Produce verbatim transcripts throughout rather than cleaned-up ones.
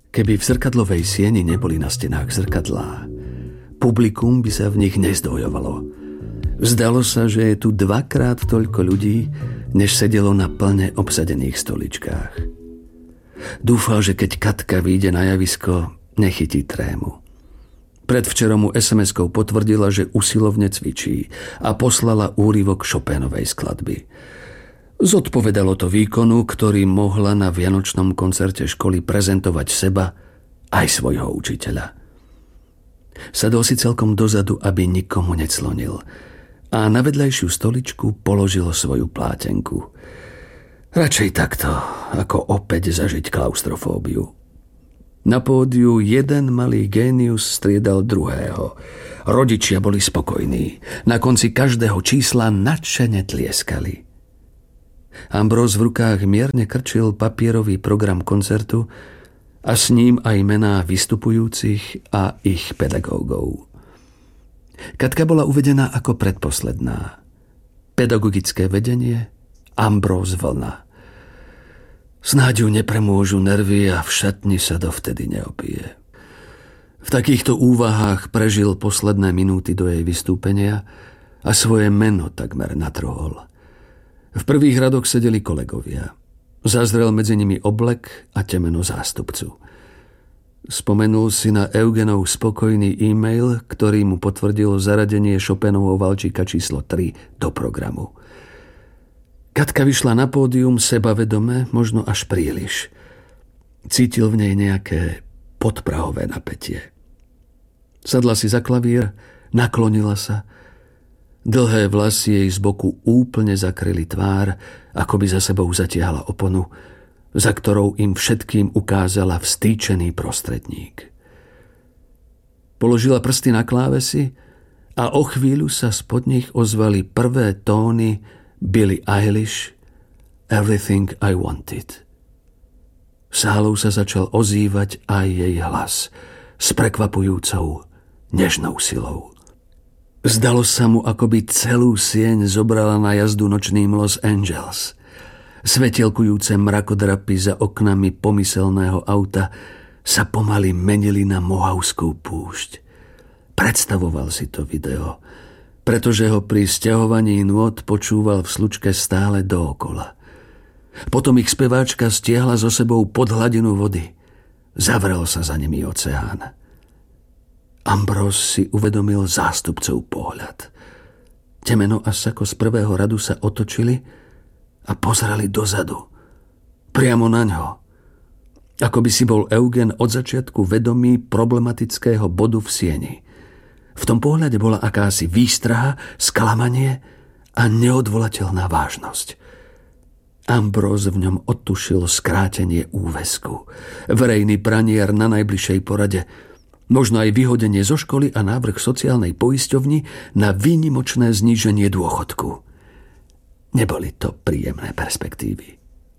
Keby v zrkadlovej sieni neboli na stenách zrkadlá, publikum by sa v nich nezdvojovalo. Zdalo sa, že je tu dvakrát toľko ľudí, než sedelo na plne obsadených stoličkách. Dúfal, že keď Katka vyjde na javisko, nechytí trému. Predvčerom mu es em eskou potvrdila, že usilovne cvičí a poslala úryvok Chopénovej skladby. Zodpovedalo to výkonu, ktorý mohla na vianočnom koncerte školy prezentovať seba aj svojho učiteľa. Sadol si celkom dozadu, aby nikomu neclonil, a na vedľajšiu stoličku položil svoju plátenku. Radšej takto, ako opäť zažiť klaustrofóbiu. Na pódiu jeden malý génius striedal druhého. Rodičia boli spokojní. Na konci každého čísla nadšene tlieskali. Ambrós v rukách mierne krčil papierový program koncertu a s ním aj mená vystupujúcich a ich pedagógov. Katka bola uvedená ako predposledná. Pedagogické vedenie Ambrós Vlna. Snáď ju nepremôžu nervy a v šatni sa dovtedy neopije. V takýchto úvahách prežil posledné minúty do jej vystúpenia a svoje meno takmer natrhol. V prvých radoch sedeli kolegovia. Zazrel medzi nimi oblek a temeno zástupcu. Spomenul si na Eugenov spokojný e-mail, ktorý mu potvrdil zaradenie Chopénovho valčíka číslo tri do programu. Katka vyšla na pódium sebavedome, možno až príliš. Cítil v nej nejaké podprahové napätie. Sadla si za klavír, naklonila sa. Dlhé vlasy jej z boku úplne zakryli tvár, ako by za sebou zatiahla oponu, za ktorou im všetkým ukázala vstýčený prostredník. Položila prsty na klávesy a o chvíľu sa spod nich ozvali prvé tóny Billie Eilish, Everything I Wanted. Sálou sa začal ozývať aj jej hlas s prekvapujúcou, nežnou silou. Zdalo sa mu, ako by celú sieň zobrala na jazdu nočným Los Angeles. Svetelkujúce mrakodrapy za oknami pomyselného auta sa pomaly menili na Mohavskú púšť. Predstavoval si to video, pretože ho pri sťahovaní nôt počúval v slučke stále dookola. Potom ich speváčka stiahla so sebou pod hladinu vody. Zavrel sa za nimi oceán. Ambrós si uvedomil zástupcov pohľad. Temeno a Sako z prvého radu sa otočili a pozerali dozadu, priamo na ňo. Ako by si bol Eugen od začiatku vedomý problematického bodu v sieni. V tom pohľade bola akási výstraha, sklamanie a neodvolateľná vážnosť. Ambrós v ňom odtušil skrátenie úväzku, verejný pranier na najbližšej porade, možno aj vyhodenie zo školy a návrh sociálnej poisťovni na výnimočné zníženie dôchodku. Neboli to príjemné perspektívy.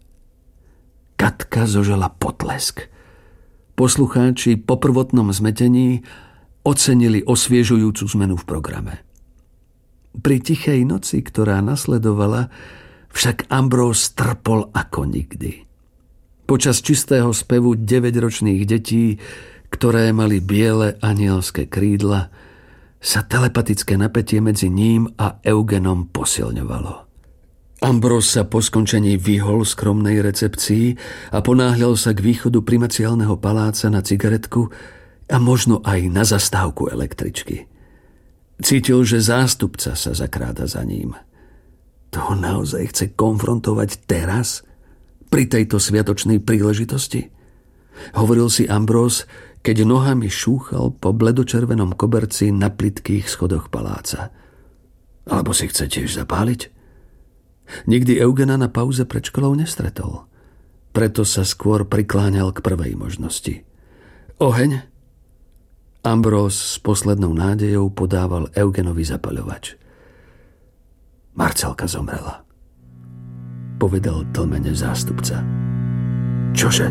Katka zožala potlesk. Poslucháči po prvotnom zmetení ocenili osviežujúcu zmenu v programe. Pri tichej noci, ktorá nasledovala, však Ambrós trpol ako nikdy. Počas čistého spevu deväťročných detí, ktoré mali biele anielské krídla, sa telepatické napätie medzi ním a Eugenom posilňovalo. Ambrós sa po skončení vyhol skromnej recepcii a ponáhľal sa k východu primaciálneho paláca na cigaretku a možno aj na zastávku električky. Cítil, že zástupca sa zakráda za ním. To ho naozaj chce konfrontovať teraz, pri tejto sviatočnej príležitosti? Hovoril si Ambrós, keď nohami šúchal po bledočervenom koberci na plytkých schodoch paláca. Alebo si chce tiež zapáliť? Nikdy Eugena na pauze pred školou nestretol. Preto sa skôr prikláňal k prvej možnosti. Oheň? Ambrós s poslednou nádejou podával Eugenovi zapaľovač. Marcelka zomrela, povedal tlmene zástupca. Čože?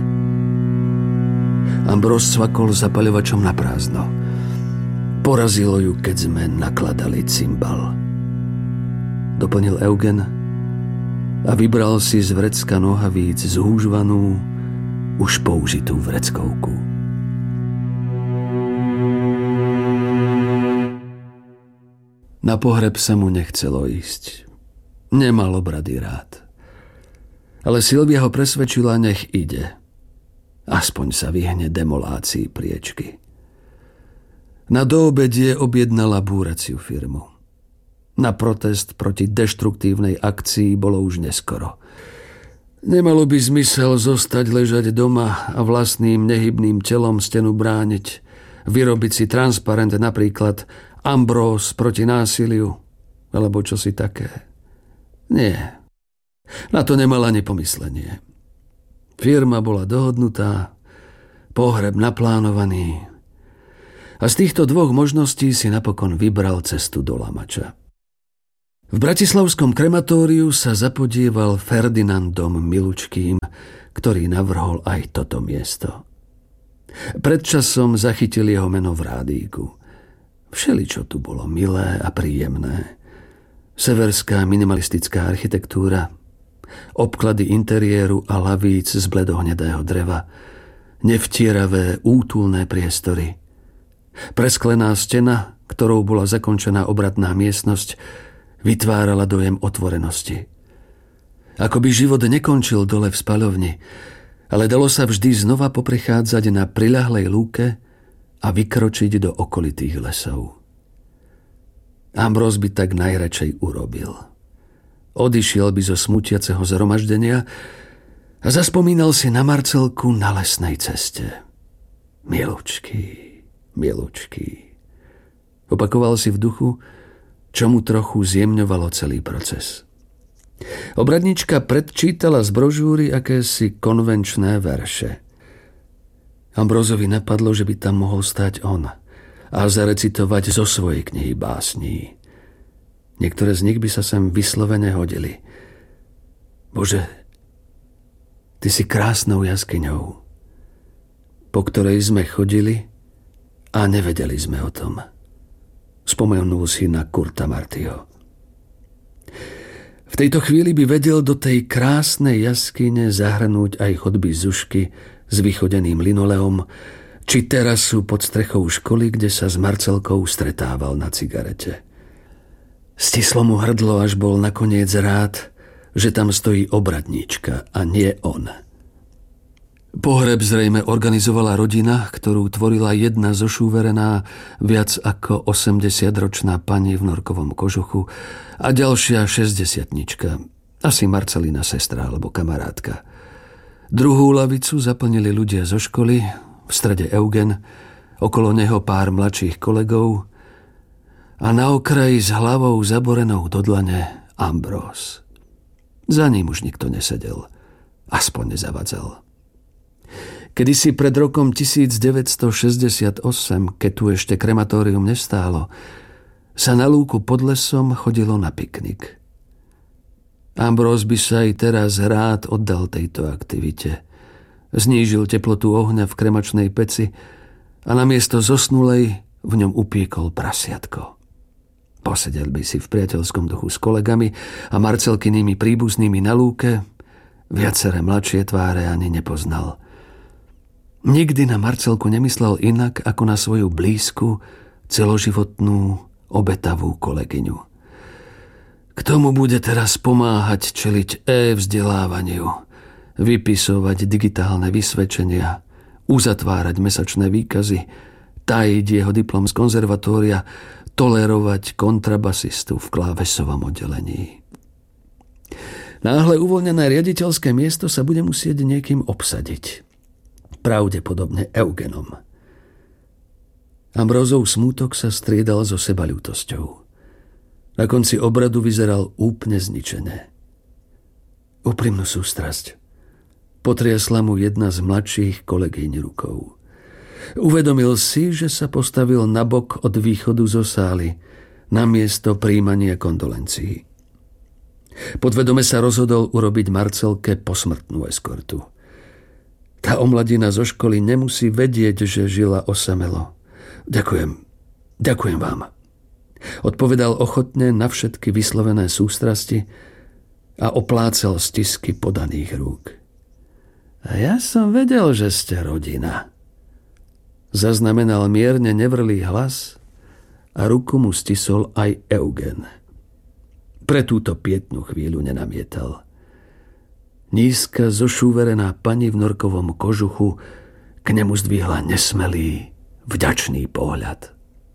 Ambrós cvakol zapaľovačom na prázdno. Porazilo ju, keď sme nakladali cymbal. Doplnil Eugen a vybral si z vrecka nohavíc zhúžvanú, už použitú vreckovku. Na pohreb sa mu nechcelo ísť. Nemal obrady rád. Ale Silvia ho presvedčila, nech ide. Aspoň sa vyhne demolácii priečky. Na doobedie objednala búraciu firmu. Na protest proti deštruktívnej akcii bolo už neskoro. Nemalo by zmysel zostať ležať doma a vlastným nehybným telom stenu brániť, vyrobiť si transparent, napríklad Ambrós proti násiliu, alebo čosi také. Nie. Na to nemal ani pomyslenie. Firma bola dohodnutá, pohreb naplánovaný a z týchto dvoch možností si napokon vybral cestu do Lamača. V bratislavskom krematóriu sa zapodieval Ferdinandom Milučkým, ktorý navrhol aj toto miesto. Predčasom zachytil jeho meno v rádíku. Všeličo tu bolo milé a príjemné. Severská minimalistická architektúra, obklady interiéru a lavíc z bledohnedého dreva, nevtieravé útulné priestory. Presklená stena, ktorou bola zakončená obratná miestnosť, vytvárala dojem otvorenosti. Ako by život nekončil dole v spaľovni, ale dalo sa vždy znova poprechádzať na priľahlej lúke a vykročiť do okolitých lesov. Ambrós by tak najradšej urobil. Odišiel by zo smutiaceho zhromaždenia a zaspomínal si na Marcelku na lesnej ceste. Milučký, milučký. Opakoval si v duchu, čo mu trochu zjemňovalo celý proces. Obradnička predčítala z brožúry akési konvenčné verše. Ambrózovi napadlo, že by tam mohol stáť on a zarecitovať zo svojej knihy básní. Niektoré z nich by sa sem vyslovene hodili. Bože, ty si krásnou jaskyňou, po ktorej sme chodili a nevedeli sme o tom. Spomenul si na Kurta Martyho. V tejto chvíli by vedel do tej krásnej jaskyne zahrnúť aj chodby Zušky s vychodeným linoleom, či terasu pod strechou školy, kde sa s Marcelkou stretával na cigarete. Stislo mu hrdlo, až bol nakoniec rád, že tam stojí obradníčka a nie on. Pohreb zrejme organizovala rodina, ktorú tvorila jedna zošúverená, viac ako osemdesiatročná pani v norkovom kožuchu a ďalšia šesťdesiatnička, asi Marcelina sestra alebo kamarátka. Druhú lavicu zaplnili ľudia zo školy, v strede Eugen, okolo neho pár mladších kolegov a na okraji s hlavou zaborenou do dlane Ambrós. Za ním už nikto nesedel, aspoň nezavadzal. Kedysi pred rokom devätnásťstošesťdesiatosem, keď tu ešte krematórium nestálo, sa na lúku pod lesom chodilo na piknik. Ambrós by sa aj teraz rád oddal tejto aktivite. Znížil teplotu ohňa v kremačnej peci a namiesto zosnulej v ňom upiekol prasiatko. Posedel by si v priateľskom duchu s kolegami a Marcelkynými príbuznými na lúke, viaceré mladšie tváre ani nepoznal. Nikdy na Marcelku nemyslel inak ako na svoju blízku, celoživotnú, obetavú kolegyňu. Kto mu bude teraz pomáhať čeliť e-vzdelávaniu, vypisovať digitálne vysvedčenia, uzatvárať mesačné výkazy, tajiť jeho diplom z konzervatória, tolerovať kontrabasistu v klávesovom oddelení. Náhle uvoľnené riaditeľské miesto sa bude musieť niekým obsadiť. Pravdepodobne Eugenom. Ambrózov smútok sa striedal so sebaľútosťou. Na konci obradu vyzeral úplne zničené. Úprimnú sústrasť potriasla mu jedna z mladších kolegyň rukou. Uvedomil si, že sa postavil nabok od východu zo sály na miesto prijímania kondolencií. Podvedome sa rozhodol urobiť Marcelke posmrtnú eskortu. Tá omladina zo školy nemusí vedieť, že žila osamelo. Ďakujem, ďakujem vám. Odpovedal ochotne na všetky vyslovené sústrasti a oplácal stisky podaných rúk. A ja som vedel, že ste rodina. Zaznamenal mierne nevrlý hlas a ruku mu stisol aj Eugen. Pre túto pietnú chvíľu nenamietal. Nízka zošúverená pani v norkovom kožuchu k nemu zdvihla nesmelý, vďačný pohľad.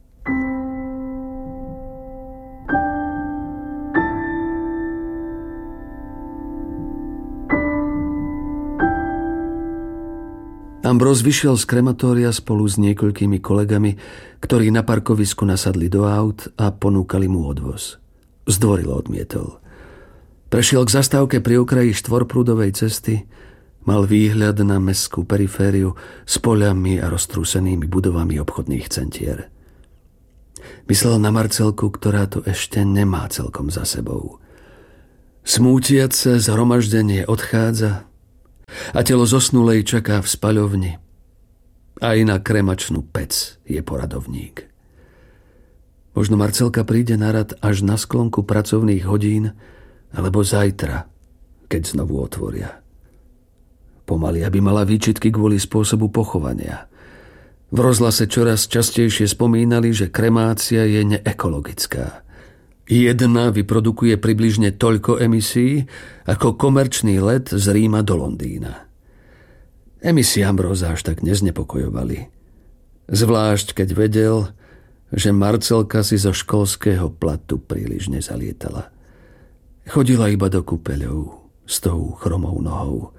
Ambrós vyšiel z krematória spolu s niekoľkými kolegami, ktorí na parkovisku nasadli do aut a ponúkali mu odvoz. Zdvorilo odmietol. Prešiel k zastávke pri okraji štvorprúdovej cesty, mal výhľad na mestskú perifériu s poľami a roztrúsenými budovami obchodných centier. Myslel na Marcelku, ktorá to ešte nemá celkom za sebou. Smútiace zhromaždenie odchádza a telo zosnulej čaká v spaľovni. Aj na kremačnú pec je poradovník. Možno Marcelka príde na rad až na sklonku pracovných hodín alebo zajtra, keď znovu otvoria. Pomaly, aby mala výčitky kvôli spôsobu pochovania. V rozhlase čoraz častejšie spomínali, že kremácia je neekologická. Jedna vyprodukuje približne toľko emisí, ako komerčný let z Ríma do Londýna. Emisie Ambróza až tak neznepokojovali. Zvlášť, keď vedel, že Marcelka si zo školského platu príliš nezalietala. Chodila iba do kúpeľov s tou chromou nohou.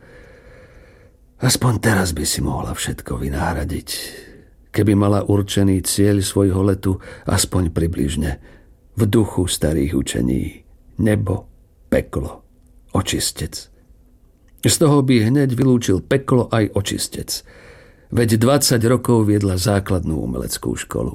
Aspoň teraz by si mohla všetko vynáhradiť, keby mala určený cieľ svojho letu aspoň približne v duchu starých učení. Nebo, peklo, očistec. Z toho by hneď vylúčil peklo aj očistec. Veď dvadsať rokov viedla základnú umeleckú školu.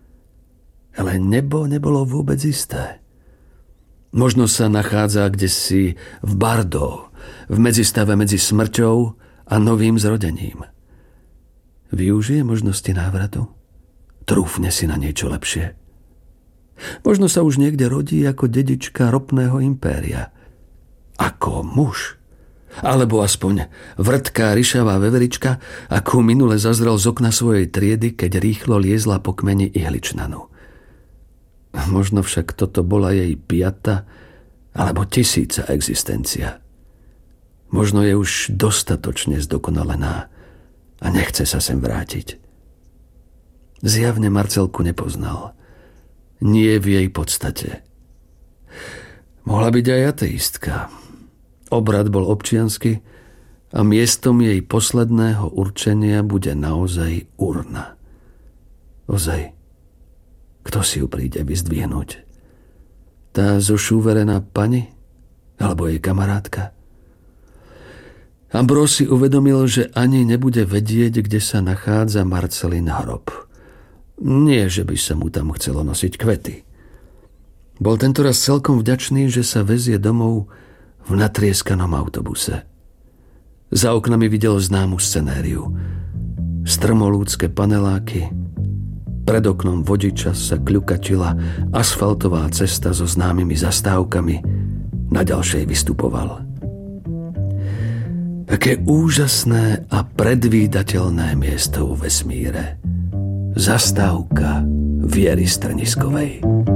Ale nebo nebolo vôbec isté. Možno sa nachádza kdesi v Bardo, v medzistave medzi smrťou a novým zrodením. Využije možnosti návratu? Trúfne si na niečo lepšie. Možno sa už niekde rodí ako dedička ropného impéria. Ako muž. Alebo aspoň vrtká ryšavá veverička, akú minule zazrel z okna svojej triedy, keď rýchlo liezla po kmeni ihličnanu. Možno však toto bola jej piata alebo tisíca existencia. Možno je už dostatočne zdokonalená a nechce sa sem vrátiť. Zjavne Marcelku nepoznal. Nie v jej podstate. Mohla byť aj ateistka. Obrad bol občiansky a miestom jej posledného určenia bude naozaj urna. Ozaj, kto si ju príde vyzdvihnúť? Tá zošúverená pani? Alebo jej kamarátka? Ambrós si uvedomil, že ani nebude vedieť, kde sa nachádza Marcelin hrob. Nie, že by sa mu tam chcelo nosiť kvety. Bol tentoraz celkom vďačný, že sa vezie domov v natrieskanom autobuse. Za oknami videl známu scenériu. Strmolúdske paneláky. Pred oknom vodiča sa kľukačila asfaltová cesta so známymi zastávkami. Na ďalšej vystupoval. Aké úžasné a predvídateľné miesto vo vesmíre. Zastávka Viery Strniskovej.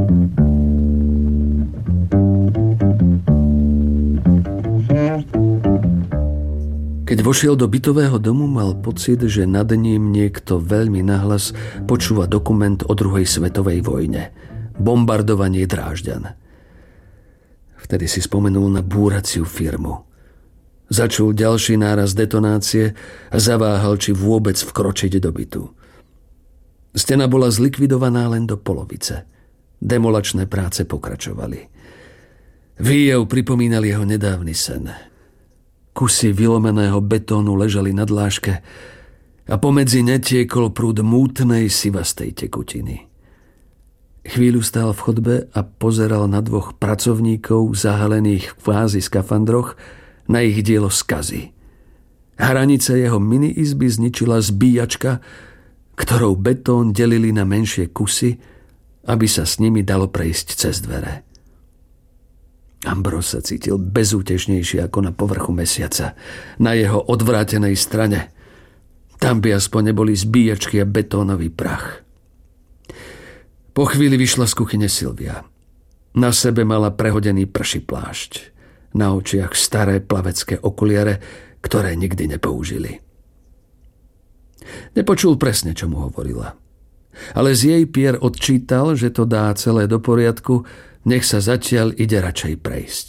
Keď vošiel do bytového domu, mal pocit, že nad ním niekto veľmi nahlas počúva dokument o druhej svetovej vojne. Bombardovanie Drážďan. Vtedy si spomenul na búraciu firmu. Začul ďalší náraz detonácie a zaváhal, či vôbec vkročiť do bytu. Stena bola zlikvidovaná len do polovice. Demolačné práce pokračovali. Výjev pripomínal jeho nedávny sen. Kusy vylomeného betónu ležali na dláške a pomedzi ne tiekol prúd mútnej sivastej tekutiny. Chvíľu stál v chodbe a pozeral na dvoch pracovníkov zahalených v kvázi skafandroch na ich dielo skazy. Hranice jeho mini-izby zničila zbíjačka, ktorou betón delili na menšie kusy, aby sa s nimi dalo prejsť cez dvere. Ambrós sa cítil bezútešnejšie ako na povrchu mesiaca, na jeho odvrátenej strane. Tam by aspoň neboli zbíjačky a betónový prach. Po chvíli vyšla z kuchyne Silvia. Na sebe mala prehodený prší plášť. Na očiach staré plavecké okuliare, ktoré nikdy nepoužili. Nepočul presne, čo mu hovorila. Ale z jej pier odčítal, že to dá celé do poriadku, nech sa zatiaľ ide radšej prejsť.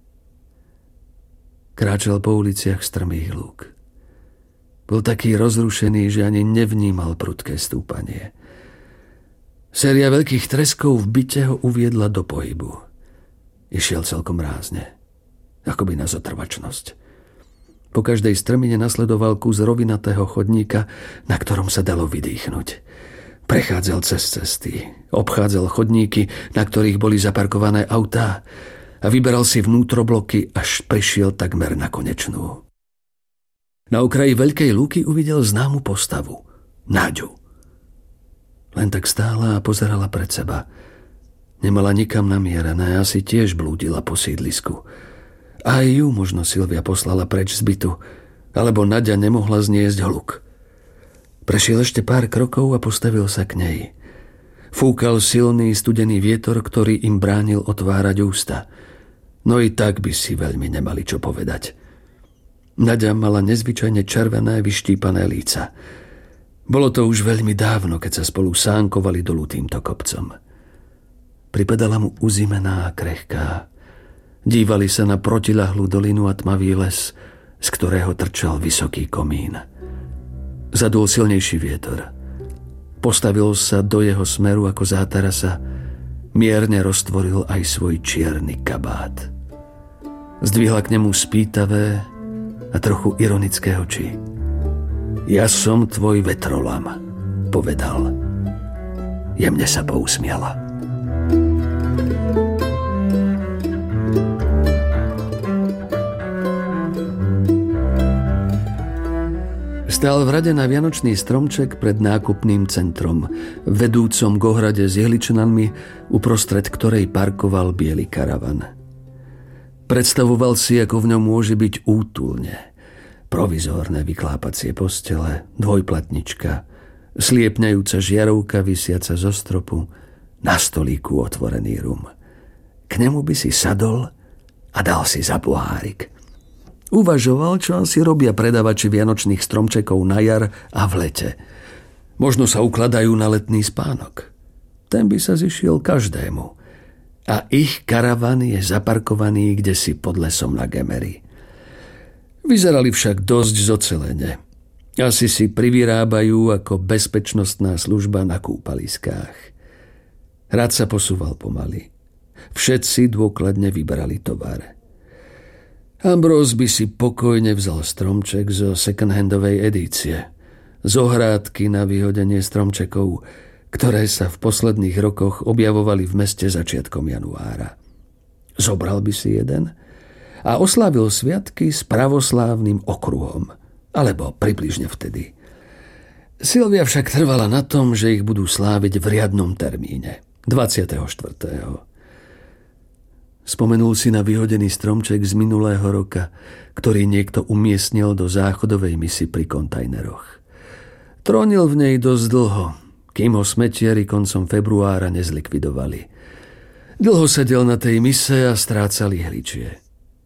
Kráčal po uliciach strmých lúk. Bol taký rozrušený, že ani nevnímal prudké stúpanie. Séria veľkých treskov v byte ho uviedla do pohybu. Išiel celkom rázne, akoby na zotrvačnosť. Po každej strmine nasledoval kus rovinatého chodníka, na ktorom sa dalo vydýchnuť. Prechádzal cez cesty, obchádzal chodníky, na ktorých boli zaparkované autá a vyberal si vnútrobloky, až prišiel takmer na konečnú. Na okraji veľkej lúky uvidel známu postavu, Náďu. Len tak stála a pozerala pred seba. Nemala nikam namierené, asi tiež blúdila po sídlisku. Aj ju možno Silvia poslala preč z bytu, alebo Naďa nemohla zniesť hluk. Prešiel ešte pár krokov a postavil sa k nej. Fúkal silný studený vietor, ktorý im bránil otvárať ústa. No i tak by si veľmi nemali čo povedať. Naďa mala nezvyčajne červené, vyštípané líca. Bolo to už veľmi dávno, keď sa spolu sánkovali dolu týmto kopcom. Pripadala mu uzimená a krehká. Dívali sa na protiľahlú dolinu a tmavý les, z ktorého trčal vysoký komín. Zadul silnejší vietor. Postavil sa do jeho smeru ako zátarasa, mierne roztvoril aj svoj čierny kabát. Zdvihla k nemu spýtavé a trochu ironické oči. Ja som tvoj vetrolam, povedal. Jemne sa pousmiala. Stál v rade na vianočný stromček pred nákupným centrom, vedúcom k ohrade s jehličnanmi, uprostred ktorej parkoval biely karavan. Predstavoval si, ako v ňom môže byť útulne. Provizórne vyklápacie postele, dvojplatnička, sliepňajúca žiarovka visiaca zo stropu, na stolíku otvorený rum. K nemu by si sadol a dal si za pohárik. Uvažoval, čo asi robia predavači vianočných stromčekov na jar a v lete. Možno sa ukladajú na letný spánok. Ten by sa zišiel každému. A ich karavan je zaparkovaný kdesi pod lesom na Gemery. Vyzerali však dosť zocelene. Asi si privyrábajú ako bezpečnostná služba na kúpaliskách. Rad sa posúval pomaly. Všetci dôkladne vyberali tovar. Ambrós by si pokojne vzal stromček zo second-handovej edície. Z ohrádky na vyhodenie stromčekov, ktoré sa v posledných rokoch objavovali v meste začiatkom januára. Zobral by si jeden a oslávil sviatky s pravoslávnym okruhom, alebo približne vtedy. Silvia však trvala na tom, že ich budú sláviť v riadnom termíne, dvadsiateho štvrtého Spomenul si na vyhodený stromček z minulého roka, ktorý niekto umiestnil do záchodovej misy pri kontajneroch. Trónil v nej dosť dlho, kým ho smetiari koncom februára nezlikvidovali. Dlho sedel na tej mise a strácal ihličie.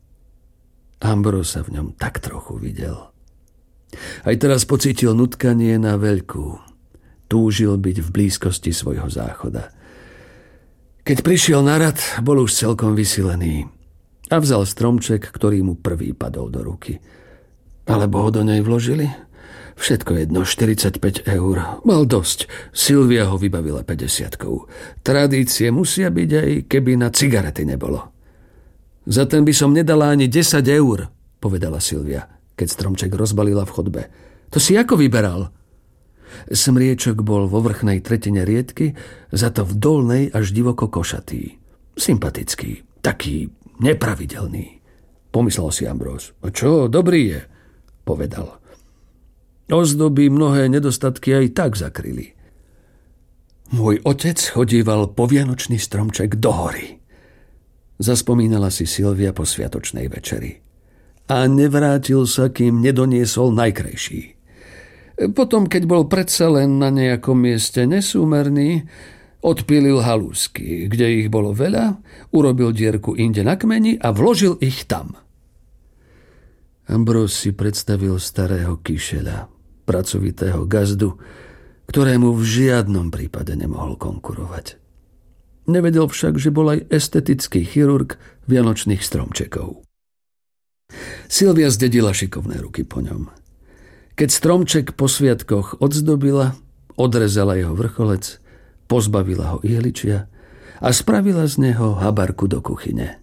Ambrós sa v ňom tak trochu videl. Aj teraz pocítil nutkanie na veľkú. Túžil byť v blízkosti svojho záchoda. Keď prišiel na rad, bol už celkom vysilený a vzal stromček, ktorý mu prvý padol do ruky. Alebo ho do nej vložili? Všetko jedno, štyridsaťpäť eur. Mal dosť. Silvia ho vybavila päťdesiatkou. Tradície musia byť, aj keby na cigarety nebolo. Za ten by som nedala ani desať eur, povedala Silvia, keď stromček rozbalila v chodbe. To si ako vyberal? Smriečok bol vo vrchnej tretine riedky, za to v dolnej až divoko košatý. Sympatický, taký nepravidelný. Pomyslel si Ambrós. A čo, dobrý je, povedal. Ozdoby mnohé nedostatky aj tak zakryli. Môj otec chodíval po vianočný stromček do hory. Zaspomínala si Silvia po sviatočnej večeri. A nevrátil sa, kým nedoniesol najkrajší. Potom, keď bol predsa len na nejakom mieste nesúmerný, Odpílil halúsky, kde ich bolo veľa, urobil dierku inde na kmeni a vložil ich tam. Ambrós si predstavil starého kyšeľa, pracovitého gazdu, ktorému v žiadnom prípade nemohol konkurovať. Nevedel však, že bol aj estetický chirurg vianočných stromčekov. Silvia zdedila šikovné ruky po ňom. Keď stromček po sviatkoch odzdobila, odrezala jeho vrcholec, pozbavila ho ihličia a spravila z neho habarku do kuchyne.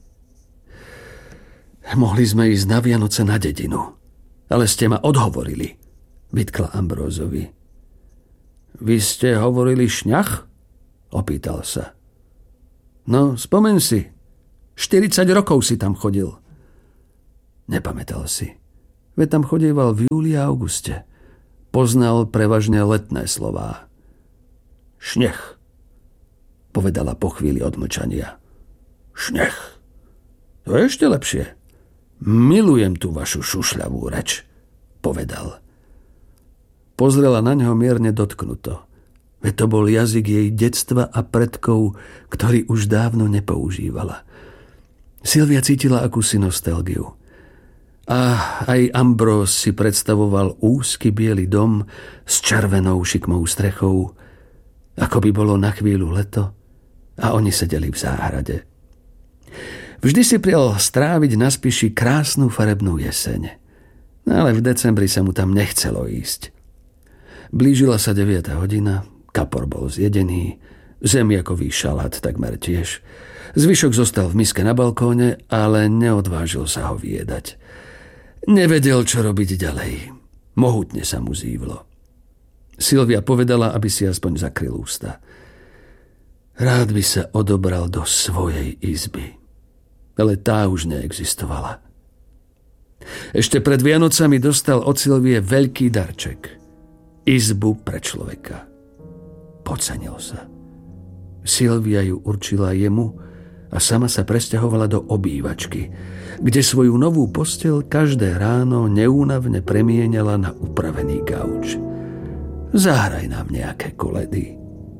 Mohli sme ísť na Vianoce na dedinu, ale ste ma odhovorili, vytkla Ambrózovi. Vy ste hovorili šňach? Opýtal sa. No, spomeň si, štyridsať rokov si tam chodil. Nepamätal si. Veď tam chodieval v júli a auguste. Poznal prevažne letné slová. Šnech, povedala po chvíli odmlčania. Šnech. To je ešte lepšie. Milujem tú vašu šušľavú reč, povedal. Pozrela na ňo mierne dotknuto. Veď to bol jazyk jej detstva a predkov, ktorý už dávno nepoužívala. Silvia cítila akúsi nostalgiu. A aj Ambrós si predstavoval úzky biely dom s červenou šikmou strechou, ako by bolo na chvíľu leto a oni sedeli v záhrade. Vždy si prial stráviť na Spiši krásnu farebnú jeseň, ale v decembri sa mu tam nechcelo ísť. Blížila sa deviata hodina, kapor bol zjedený, zemiakový šalát takmer tiež. Zvyšok zostal v miske na balkóne, ale neodvážil sa ho vyjedať. Nevedel, čo robiť ďalej. Mohutne sa mu zívlo. Silvia povedala, aby si aspoň zakryl ústa. Rád by sa odobral do svojej izby, ale tá už neexistovala. Ešte pred Vianocami dostal od Silvie veľký darček. Izbu pre človeka. Podcenil sa. Silvia ju určila jemu a sama sa presťahovala do obývačky, kde svoju novú posteľ každé ráno neúnavne premieňala na upravený gauč. Zahraj nám nejaké koledy.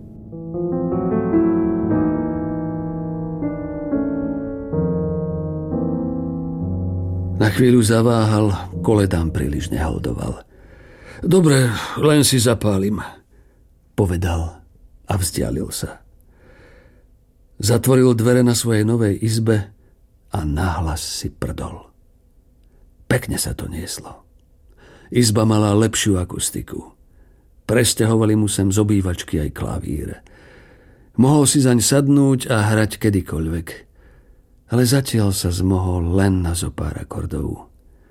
Na chvíľu zaváhal, koledám príliš neholdoval. Dobre, len si zapálim, povedal a vzdialil sa. Zatvoril dvere na svojej novej izbe a nahlas si prdol. Pekne sa to nieslo. Izba mala lepšiu akustiku. Presťahovali mu sem z obývačky aj klavír. Mohol si zaň sadnúť a hrať kedykoľvek, ale zatiaľ sa zmohol len na zo pár akordov.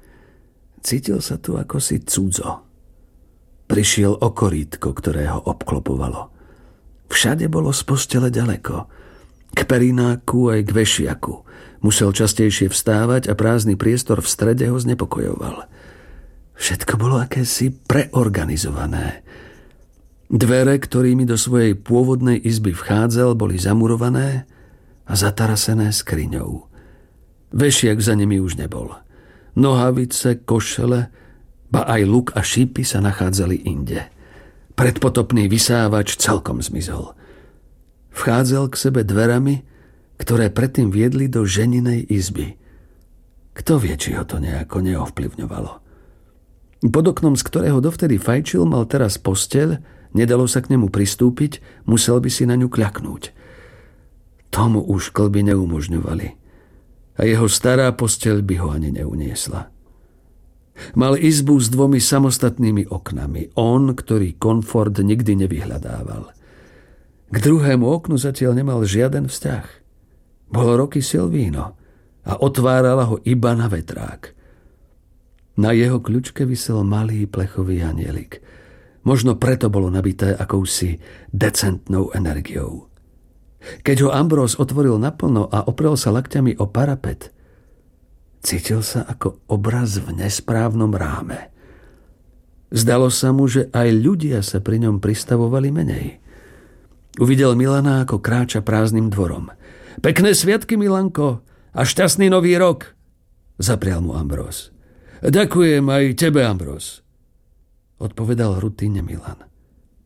Cítil sa tu ako si cudzo. Prišiel o korítko, ktoré ho obklopovalo. Všade bolo z postele ďaleko. K perináku aj k vešiaku. Musel častejšie vstávať a prázdny priestor v strede ho znepokojoval. Všetko bolo akési preorganizované. Dvere, ktorými do svojej pôvodnej izby vchádzal, boli zamurované a zatarasené skriňou. Vešiak za nimi už nebol. Nohavice, košele, ba aj luk a šípy sa nachádzali inde. Predpotopný vysávač celkom zmizol. Vchádzal k sebe dverami, ktoré predtým viedli do ženinej izby. Kto vie, či ho to nejako neovplyvňovalo. Pod oknom, z ktorého dovtedy fajčil, mal teraz posteľ, nedalo sa k nemu pristúpiť, musel by si na ňu kľaknúť. Tomu už kĺby neumožňovali. A jeho stará posteľ by ho ani neuniesla. Mal izbu s dvomi samostatnými oknami. On, ktorý komfort nikdy nevyhľadával. K druhému oknu zatiaľ nemal žiaden vzťah. Bolo roky Silvíno a otvárala ho iba na vetrák. Na jeho kľučke visel malý plechový anielik. Možno preto bolo nabité akousi decentnou energiou. Keď ho Ambrós otvoril naplno a oprel sa lakťami o parapet, cítil sa ako obraz v nesprávnom ráme. Zdalo sa mu, že aj ľudia sa pri ňom pristavovali menej. Uvidel Milana, ako kráča prázdnym dvorom. Pekné sviatky, Milanko, a šťastný nový rok, zaprial mu Ambrós. Ďakujem aj tebe, Ambrós, odpovedal rutíne Milan.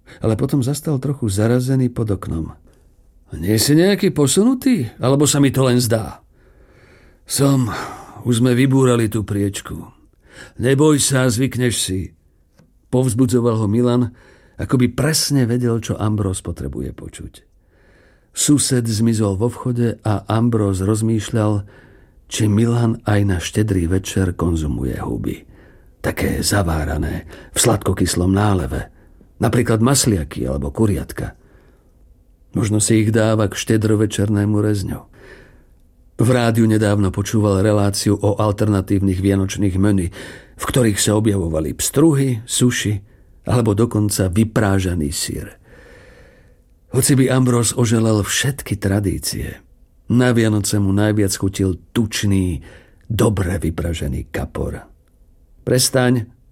ale potom zastal trochu zarazený pod oknom. Nie si nejaký posunutý? Alebo sa mi to len zdá? Som. Už sme vybúrali tú priečku. Neboj sa, zvykneš si. Povzbudzoval ho Milan, ako by presne vedel, čo Ambrós potrebuje počuť. Sused zmizol vo vchode a Ambrós rozmýšľal, či Milan aj na štedrý večer konzumuje huby. Také zavárané, v sladkokyslom náleve. Napríklad masliaky alebo kuriatka. Možno si ich dáva k štedrovečernému rezňu. V rádiu nedávno počúval reláciu o alternatívnych vianočných menu, v ktorých sa objavovali pstruhy, suši alebo dokonca vyprážaný syr. Hoci by Ambrós oželel všetky tradície, na Vianoce mu najviac chutil tučný, dobre vypražený kapor. Prestaň,